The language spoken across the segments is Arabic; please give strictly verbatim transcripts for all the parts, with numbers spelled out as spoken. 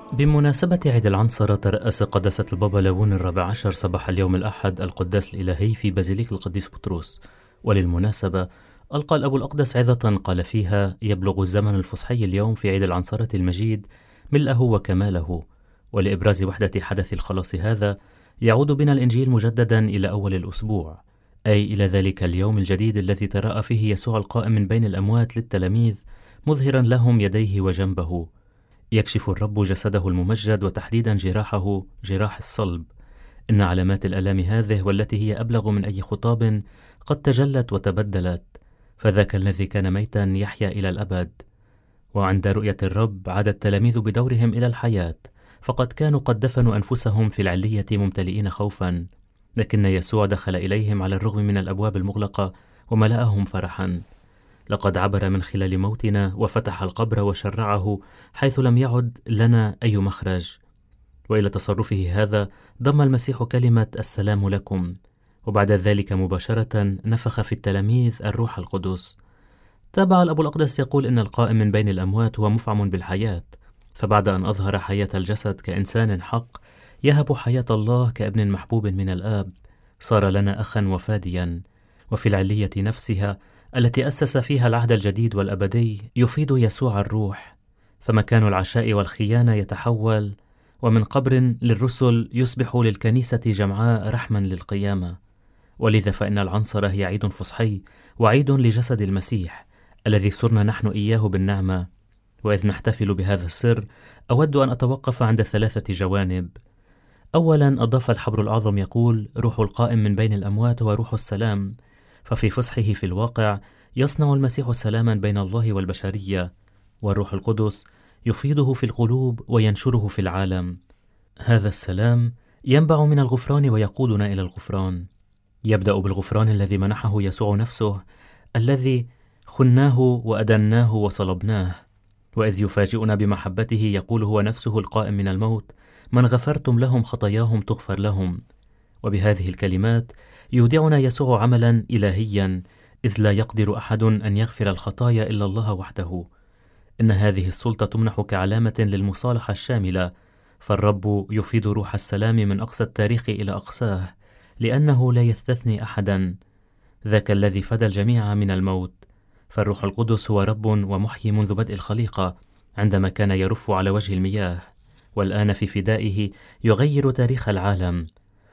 بمناسبة عيد العنصرة، ترأس قداسة البابا لاون الرابع عشر صباح اليوم الأحد القداس الإلهي في بازيليك القديس بطرس. وللمناسبة ألقى الأب الأقدس عظة قال فيها: يبلغ الزمن الفصحي اليوم في عيد العنصرة المجيد ملئه وكماله. ولإبراز وحدة حدث الخلاص هذا يعود بنا الإنجيل مجددا إلى أول الأسبوع، أي إلى ذلك اليوم الجديد الذي تراءى فيه يسوع القائم من بين الأموات للتلاميذ مظهرا لهم يديه وجنبه. يكشف الرب جسده الممجد وتحديدا جراحه، جراح الصلب. إن علامات الآلام هذه والتي هي أبلغ من أي خطاب قد تجلت وتبدلت، فذاك الذي كان ميتا يحيا إلى الأبد. وعند رؤية الرب عاد التلاميذ بدورهم إلى الحياة، فقد كانوا قد دفنوا أنفسهم في العلية ممتلئين خوفا، لكن يسوع دخل إليهم على الرغم من الأبواب المغلقة وملأهم فرحا. لقد عبر من خلال موتنا وفتح القبر وشرعه حيث لم يعد لنا أي مخرج. وإلى تصرفه هذا ضم المسيح كلمة السلام لكم، وبعد ذلك مباشرة نفخ في التلاميذ الروح القدس. تابع الأب الأقدس يقول إن القائم من بين الأموات هو مفعم بالحياة، فبعد أن أظهر حياة الجسد كإنسان حق يهب حياة الله كابن محبوب من الآب، صار لنا أخا وفاديا. وفي العلية نفسها التي أسس فيها العهد الجديد والأبدي يفيض يسوع الروح، فمكان العشاء والخيانة يتحول، ومن قبر للرسل يصبح للكنيسة جمعاء رحما للقيامة. ولذا فإن العنصرة هي عيد فصحي وعيد لجسد المسيح الذي صرنا نحن إياه بالنعمة. وإذ نحتفل بهذا السر أود أن أتوقف عند ثلاثة جوانب. أولا، أضاف الحبر الأعظم يقول: روح القائم من بين الأموات وروح السلام، ففي فصحه في الواقع يصنع المسيح سلاما بين الله والبشرية، والروح القدس يفيضه في القلوب وينشره في العالم. هذا السلام ينبع من الغفران ويقودنا إلى الغفران. يبدأ بالغفران الذي منحه يسوع نفسه، الذي خناه وأدناه وصلبناه. وإذ يفاجئنا بمحبته يقول هو نفسه القائم من الموت: من غفرتم لهم خطاياهم تغفر لهم. وبهذه الكلمات يودعنا يسوع عملا إلهيا، إذ لا يقدر أحد أن يغفر الخطايا إلا الله وحده. إن هذه السلطة تمنح كعلامة للمصالحة الشاملة، فالرب يفيض روح السلام من أقصى التاريخ إلى أقصاه، لأنه لا يستثني أحدا، ذاك الذي فدى الجميع من الموت. فالروح القدس هو رب ومحيي منذ بدء الخليقة، عندما كان يرف على وجه المياه، والآن في فدائه يغير تاريخ العالم.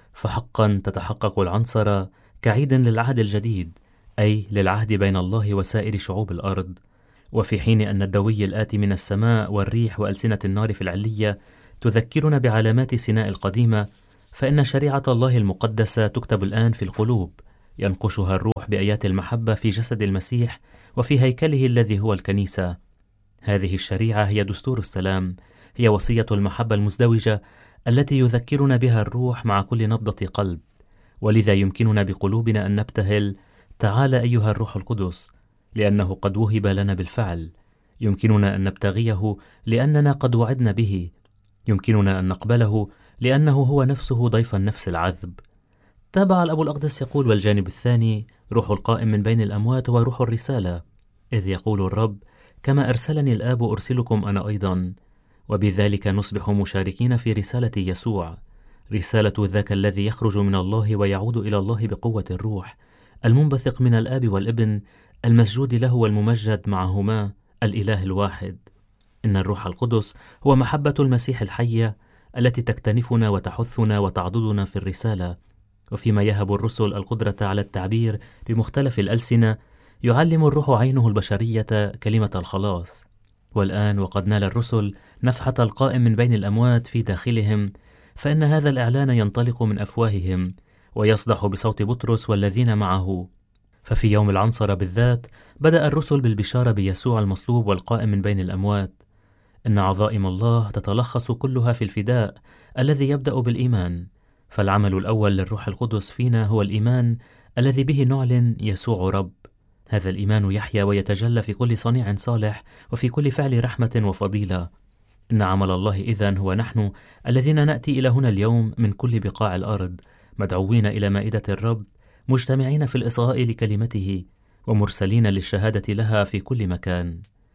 فحقا تتحقق العنصرة كعيد للعهد الجديد، أي للعهد بين الله وسائر شعوب الأرض. وفي حين أن الدوي الآتي من السماء والريح وألسنة النار في العلية تذكرنا بعلامات سيناء القديمة، فإن شريعة الله المقدسة تكتب الآن في القلوب، ينقشها الروح بآيات المحبة في جسد المسيح وفي هيكله الذي هو الكنيسة. هذه الشريعة هي دستور السلام، هي وصية المحبة المزدوجة التي يذكرنا بها الروح مع كل نبضة قلب. ولذا يمكننا بقلوبنا أن نبتهل: تعال أيها الروح القدس، لأنه قد وهب لنا بالفعل. يمكننا أن نبتغيه لأننا قد وعدنا به. يمكننا أن نقبله لأنه هو نفسه ضيف النفس العذب. تابع الأب الأقدس يقول: والجانب الثاني روح القائم من بين الأموات وروح الرسالة، إذ يقول الرب: كما أرسلني الآب أرسلكم أنا أيضا. وبذلك نصبح مشاركين في رسالة يسوع، رسالة ذاك الذي يخرج من الله ويعود إلى الله بقوة الروح المنبثق من الآب والابن المسجود له والممجد معهما الإله الواحد. إن الروح القدس هو محبة المسيح الحية التي تكتنفنا وتحثنا وتعضدنا في الرسالة. وفيما يهب الرسل القدرة على التعبير بمختلف الألسنة، يعلم الروح عينه البشرية كلمة الخلاص. والآن وقد نال الرسل نفحة القائم من بين الأموات في داخلهم، فإن هذا الإعلان ينطلق من أفواههم ويصدح بصوت بطرس والذين معه. ففي يوم العنصرة بالذات بدأ الرسل بالبشارة بيسوع المصلوب والقائم من بين الأموات. إن عظائم الله تتلخص كلها في الفداء الذي يبدأ بالإيمان. فالعمل الأول للروح القدس فينا هو الإيمان الذي به نعلن يسوع رب. هذا الإيمان يحيا ويتجلى في كل صنيع صالح وفي كل فعل رحمة وفضيلة. إن عمل الله إذن هو نحن الذين نأتي إلى هنا اليوم من كل بقاع الأرض، مدعوين إلى مائدة الرب، مجتمعين في الإصغاء لكلمته ومرسلين للشهادة لها في كل مكان.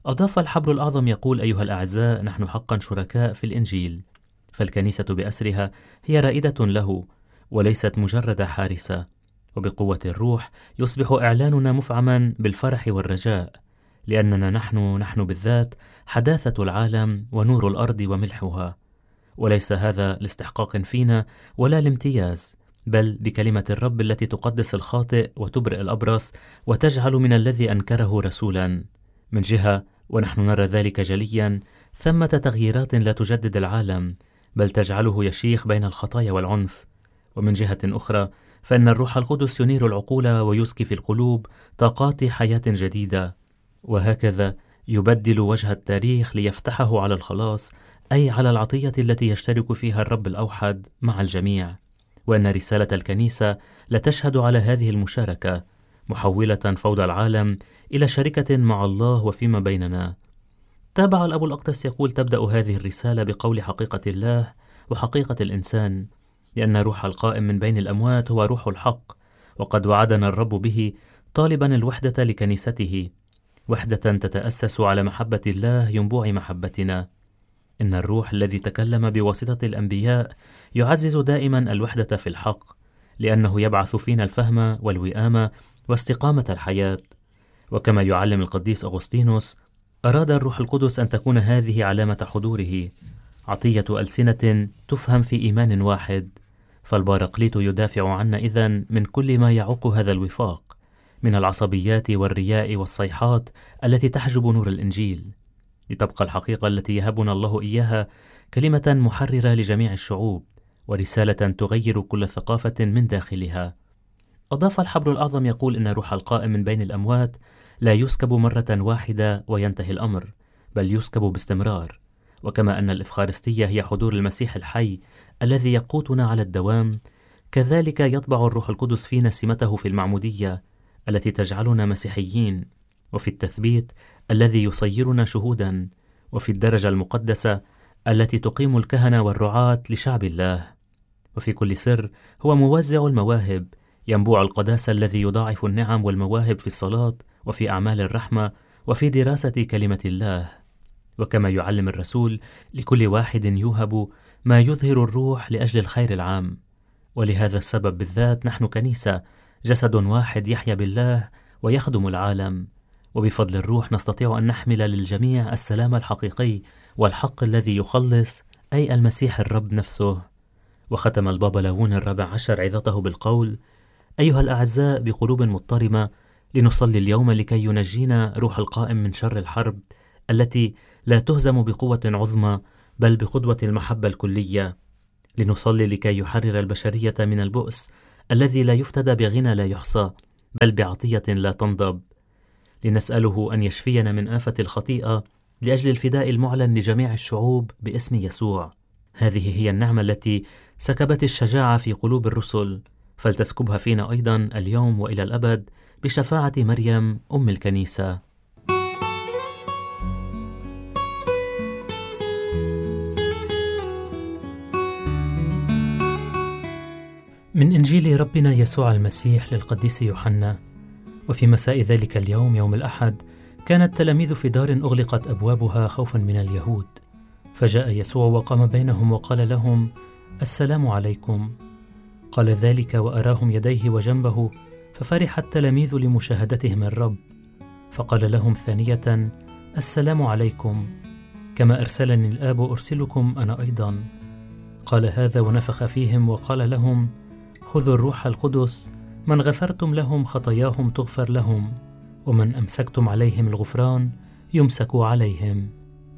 أضاف الحبر الأعظم يقول: أيها الأعزاء، نحن حقا شركاء في الإنجيل، فالكنيسة بأسرها هي رائدة له وليست مجرد حارسة، وبقوة الروح يصبح إعلاننا مفعما بالفرح والرجاء، لأننا نحن نحن بالذات حداثة العالم ونور الأرض وملحها، وليس هذا لاستحقاق فينا ولا لامتياز، بل بكلمة الرب التي تقدس الخاطئ وتبرئ الأبرص وتجعل من الذي أنكره رسولا. من جهة ونحن نرى ذلك جليا، ثمة تغييرات لا تجدد العالم بل تجعله يشيخ بين الخطايا والعنف، ومن جهة أخرى فإن الروح القدس ينير العقول ويسكي في القلوب طاقات حياة جديدة، وهكذا يبدل وجه التاريخ ليفتحه على الخلاص، أي على العطية التي يشترك فيها الرب الأوحد مع الجميع. وأن رسالة الكنيسة لتشهد على هذه المشاركة، محولة فوضى العالم إلى شركة مع الله وفيما بيننا. تابع الأب الأقدس يقول: تبدأ هذه الرسالة بقول حقيقة الله وحقيقة الإنسان، لأن روح القائم من بين الأموات هو روح الحق، وقد وعدنا الرب به طالبا الوحدة لكنيسته، وحدة تتأسس على محبة الله ينبوع محبتنا. إن الروح الذي تكلم بواسطة الأنبياء يعزز دائما الوحدة في الحق، لأنه يبعث فينا الفهم والوئام واستقامة الحياة. وكما يعلم القديس أغسطينوس، أراد الروح القدس أن تكون هذه علامة حضوره، عطية ألسنة تفهم في إيمان واحد. فالباراقليط يدافع عنا إذن من كل ما يعوق هذا الوفاق، من العصبيات والرياء والصيحات التي تحجب نور الإنجيل، لتبقى الحقيقة التي يهبنا الله إياها كلمة محررة لجميع الشعوب، ورسالة تغير كل ثقافة من داخلها. أضاف الحبر الأعظم يقول: إن روح القائم من بين الأموات لا يسكب مرة واحدة وينتهي الأمر، بل يسكب باستمرار. وكما أن الإفخارستية هي حضور المسيح الحي الذي يقودنا على الدوام، كذلك يطبع الروح القدس فينا سمته في المعمودية التي تجعلنا مسيحيين، وفي التثبيت الذي يصيرنا شهودا، وفي الدرجة المقدسة التي تقيم الكهنة والرعاة لشعب الله. وفي كل سر هو موزع المواهب، ينبوع القداسة الذي يضاعف النعم والمواهب في الصلاة وفي أعمال الرحمة وفي دراسة كلمة الله. وكما يعلم الرسول: لكل واحد يوهب ما يظهر الروح لأجل الخير العام. ولهذا السبب بالذات نحن كنيسة، جسد واحد يحيا بالله ويخدم العالم، وبفضل الروح نستطيع أن نحمل للجميع السلام الحقيقي والحق الذي يخلص، أي المسيح الرب نفسه. وختم البابا لاون الرابع عشر عظته بالقول: أيها الأعزاء، بقلوب مضطرمة لنصلي اليوم لكي ينجينا روح القائم من شر الحرب التي لا تهزم بقوة عظمى بل بقدوة المحبة الكلية، لنصلي لكي يحرر البشرية من البؤس الذي لا يفتدى بغنى لا يحصى بل بعطية لا تنضب، لنسأله أن يشفينا من آفة الخطيئة لأجل الفداء المعلن لجميع الشعوب باسم يسوع. هذه هي النعمة التي سكبت الشجاعة في قلوب الرسل، فلتسكبها فينا أيضا اليوم وإلى الأبد بشفاعة مريم أم الكنيسة. من إنجيل ربنا يسوع المسيح للقديس يوحنا. وفي مساء ذلك اليوم يوم الأحد كان التلاميذ في دار أغلقت أبوابها خوفا من اليهود، فجاء يسوع وقام بينهم وقال لهم: السلام عليكم. قال ذلك وأراهم يديه وجنبه، ففرح التلاميذ لمشاهدتهم الرب، فقال لهم ثانية: السلام عليكم، كما أرسلني الآب أرسلكم أنا أيضا. قال هذا ونفخ فيهم وقال لهم: خذوا الروح القدس، من غفرتم لهم خطاياهم تغفر لهم، ومن أمسكتم عليهم الغفران يمسك عليهم.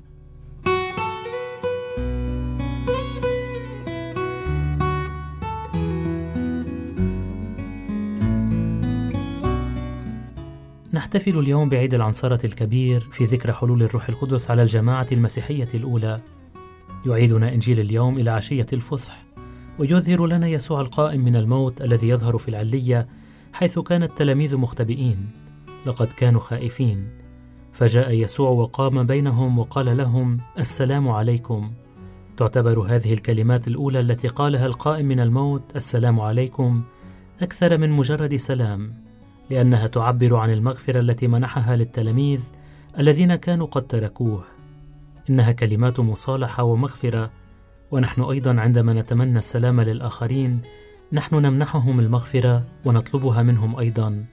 نحتفل اليوم بعيد العنصرة الكبير في ذكرى حلول الروح القدس على الجماعة المسيحية الأولى. يعيدنا إنجيل اليوم إلى عشية الفصح، ويظهر لنا يسوع القائم من الموت الذي يظهر في العلية حيث كان التلاميذ مختبئين، لقد كانوا خائفين، فجاء يسوع وقام بينهم وقال لهم: السلام عليكم. تعتبر هذه الكلمات الأولى التي قالها القائم من الموت: السلام عليكم، أكثر من مجرد سلام، لأنها تعبر عن المغفرة التي منحها للتلاميذ الذين كانوا قد تركوه. إنها كلمات مصالحة ومغفرة، ونحن أيضا عندما نتمنى السلام للآخرين نحن نمنحهم المغفرة ونطلبها منهم أيضا.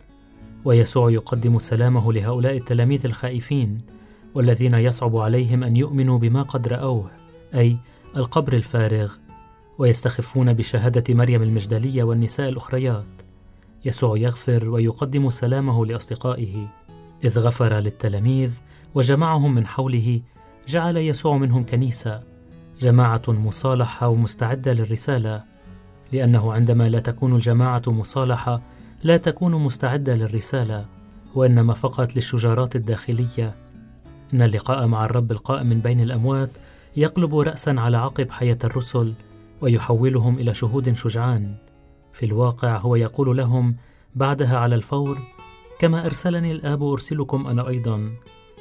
ويسوع يقدم سلامه لهؤلاء التلاميذ الخائفين والذين يصعب عليهم أن يؤمنوا بما قد رأوه، أي القبر الفارغ، ويستخفون بشهادة مريم المجدلية والنساء الأخريات. يسوع يغفر ويقدم سلامه لأصدقائه. إذ غفر للتلاميذ وجمعهم من حوله، جعل يسوع منهم كنيسة، جماعة مصالحة ومستعدة للرسالة، لأنه عندما لا تكون الجماعة مصالحة لا تكون مستعدة للرسالة، وإنما فقط للشجارات الداخلية. إن اللقاء مع الرب القائم من بين الأموات يقلب رأسا على عقب حياة الرسل ويحولهم إلى شهود شجعان. في الواقع هو يقول لهم بعدها على الفور: كما أرسلني الآب أرسلكم أنا أيضا.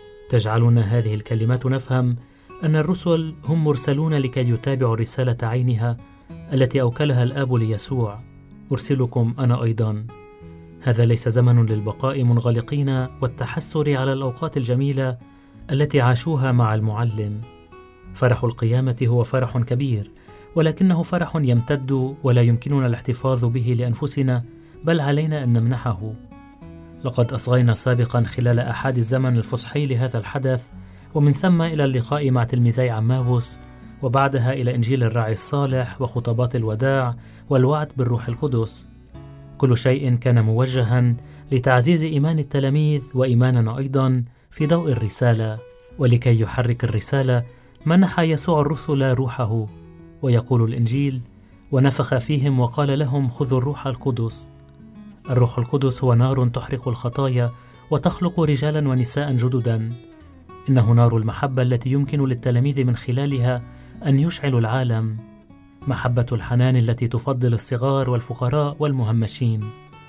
تجعلنا هذه الكلمات نفهم أن الرسل هم مرسلون لكي يتابعوا رسالة عينها التي أوكلها الآب ليسوع: أرسلكم أنا أيضا. هذا ليس زمن للبقاء منغلقين والتحسر على الأوقات الجميلة التي عاشوها مع المعلم. فرح القيامة هو فرح كبير، ولكنه فرح يمتد ولا يمكننا الاحتفاظ به لأنفسنا، بل علينا أن نمنحه. لقد أصغينا سابقا خلال أحاد الزمن الفصحي لهذا الحدث، ومن ثم إلى اللقاء مع تلميذي عماوس، وبعدها إلى إنجيل الراعي الصالح وخطبات الوداع والوعد بالروح القدس. كل شيء كان موجها لتعزيز إيمان التلاميذ وإيماننا أيضا في ضوء الرسالة. ولكي يحرك الرسالة منح يسوع الرسل روحه. ويقول الإنجيل: ونفخ فيهم وقال لهم خذوا الروح القدس. الروح القدس هو نار تحرق الخطايا وتخلق رجالا ونساء جددا. إنه نار المحبة التي يمكن للتلاميذ من خلالها أن يشعلوا العالم، محبة الحنان التي تفضل الصغار والفقراء والمهمشين.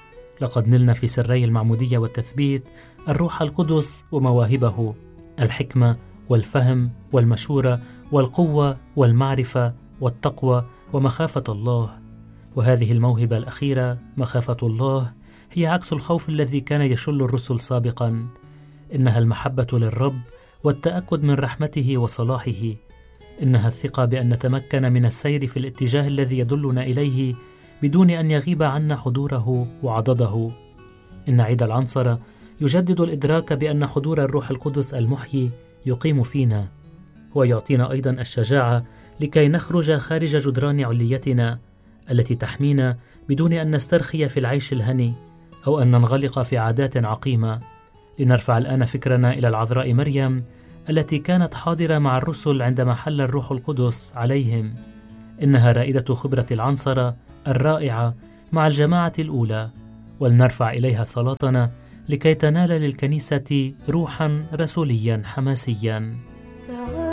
لقد نلنا في سري المعمودية والتثبيت الروح القدس ومواهبه: الحكمة والفهم والمشورة والقوة والمعرفة والتقوى ومخافة الله. وهذه الموهبة الأخيرة مخافة الله هي عكس الخوف الذي كان يشل الرسل سابقا. إنها المحبة للرب والتأكد من رحمته وصلاحه. إنها الثقة بأن نتمكن من السير في الاتجاه الذي يدلنا إليه بدون أن يغيب عنا حضوره وعضده. إن عيد العنصرة يجدد الإدراك بأن حضور الروح القدس المحيي يقيم فينا، ويعطينا أيضا الشجاعة لكي نخرج خارج جدران عليتنا التي تحمينا بدون أن نسترخي في العيش الهني أو أن ننغلق في عادات عقيمة. لنرفع الآن فكرنا إلى العذراء مريم التي كانت حاضرة مع الرسل عندما حل الروح القدس عليهم. إنها رائدة خبرة العنصرة الرائعة مع الجماعة الأولى، ولنرفع إليها صلاتنا لكي تنال للكنيسة روحا رسوليا حماسيا.